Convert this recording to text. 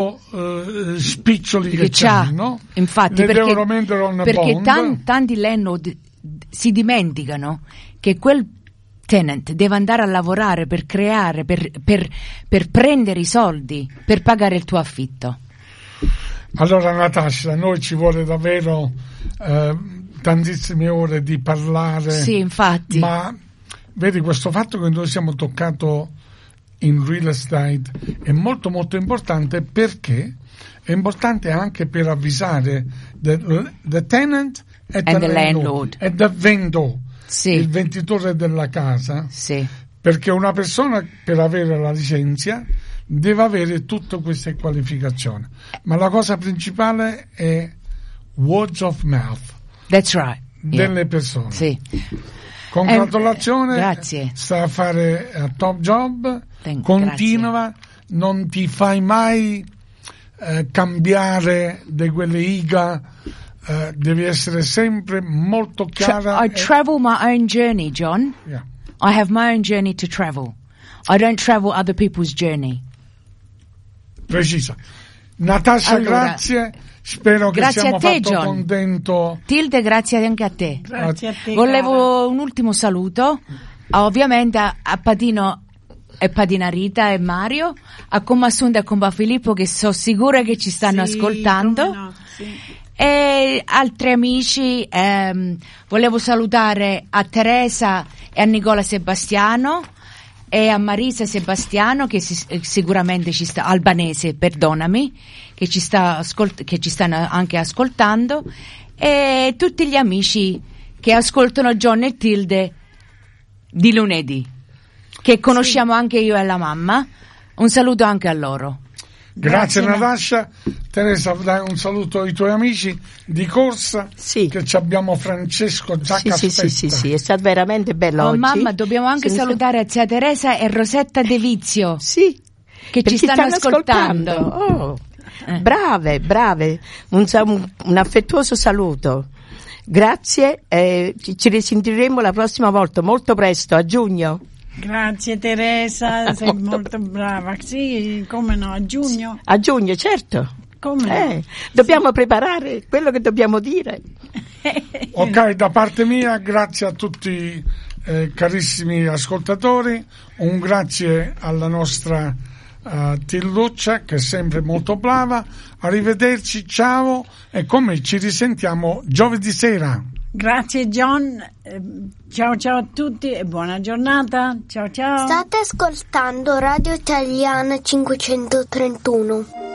spiccioli che c'hanno, infatti, perché tanti landlord si dimenticano che quel tenant deve andare a lavorare per creare, per prendere i soldi per pagare il tuo affitto. Allora Natascia, noi ci vuole davvero tantissime ore di parlare. Sì, infatti. Ma vedi, questo fatto che noi siamo toccato in real estate è molto molto importante, perché è importante anche per avvisare the tenant and the landlord e the vendor, sì, il venditore della casa, sì, perché una persona, per avere la licenza, deve avere tutte queste qualificazioni, ma la cosa principale è words of mouth. That's right. Delle persone. Sì. Congratulazioni, grazie. Sta a fare a top job, continua, non ti fai mai cambiare di quelle IGA, devi essere sempre molto chiara. I travel my own journey, John. Yeah. I have my own journey to travel. I don't travel other people's journey. Precisa. Natascia, allora, grazie. Spero che siamo fatto contento. Tilde, grazie anche a te. Grazie a te. Volevo cara. un ultimo saluto, ovviamente a Padino e Padina Rita e Mario, a Commassunta e Compa Filippo, che sono sicura che ci stanno ascoltando. No, sì. E altri amici, volevo salutare a Teresa e a Nicola Sebastiano e a Marisa Sebastiano, che sicuramente ci sta, albanese, perdonami, che ci stanno anche ascoltando, e tutti gli amici che ascoltano John e Tilde di lunedì, che conosciamo anche io e la mamma. Un saluto anche a loro. Grazie Natascia. Teresa, dai un saluto ai tuoi amici di corsa. Sì. Che ci abbiamo Francesco già che aspetta. Sì, è stato veramente bello oggi. Mamma, dobbiamo anche salutare zia Teresa e Rosetta De Vizio. Sì, che ci stanno ascoltando. Oh, brave. Un affettuoso saluto. Grazie, ci risentiremo la prossima volta, molto presto, a giugno. Grazie Teresa, sei molto brava. Sì, come no, a giugno. A giugno, certo. Come no? Dobbiamo preparare quello che dobbiamo dire. Ok, da parte mia, grazie a tutti carissimi ascoltatori, un grazie alla nostra Tilluccia, che è sempre molto brava. Arrivederci, ciao, e come ci risentiamo giovedì sera. Grazie John, ciao a tutti e buona giornata, ciao. State ascoltando Radio Italiana 531.